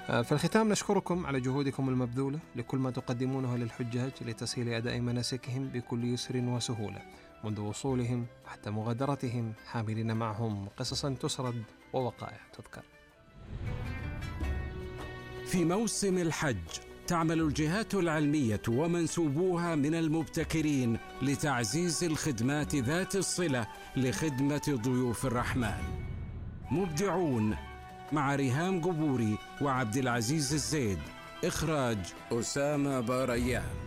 في الختام نشكركم على جهودكم المبذولة لكل ما تقدمونه للحجاج لتسهيل أداء مناسكهم بكل يسر وسهولة، منذ وصولهم حتى مغادرتهم، حاملين معهم قصصا تسرد ووقائع تذكر. في موسم الحج تعمل الجهات العلمية ومنسوبوها من المبتكرين لتعزيز الخدمات ذات الصلة لخدمة ضيوف الرحمن. مبدعون مع ريهام قبوري وعبد العزيز الزيد، إخراج أسامة باريان.